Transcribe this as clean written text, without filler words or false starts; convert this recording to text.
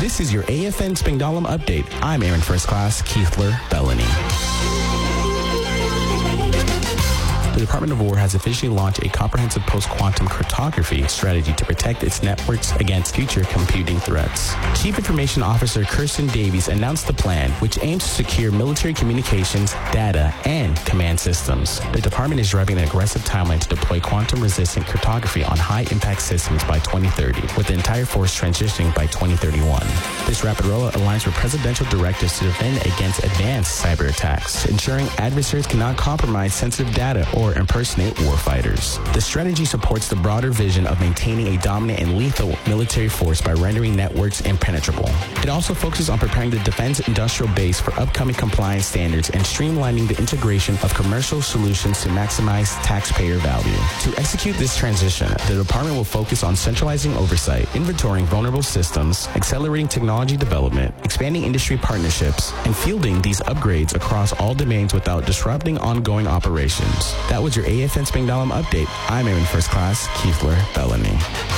This is your AFN Spingdalum Update. I'm Aaron First Class Keithler Bellany. The Department of War has officially launched a comprehensive post-quantum cryptography strategy to protect its networks against future computing threats. Chief Information Officer Kirsten Davies announced the plan, which aims to secure military communications, data, and command systems. The department is driving an aggressive timeline to deploy quantum-resistant cryptography on high-impact systems by 2030, with the entire force transitioning by 2031. This rapid rollout aligns with presidential directives to defend against advanced cyber attacks, ensuring adversaries cannot compromise sensitive data or impersonate warfighters. The strategy supports the broader vision of maintaining a dominant and lethal military force by rendering networks impenetrable. It also focuses on preparing the defense industrial base for upcoming compliance standards and streamlining the integration of commercial solutions to maximize taxpayer value. To execute this transition, the department will focus on centralizing oversight, inventorying vulnerable systems, accelerating technology development, expanding industry partnerships, and fielding these upgrades across all domains without disrupting ongoing operations. That was your AFN Spingdalum Update. I'm Aaron First Class Keithler Bellany.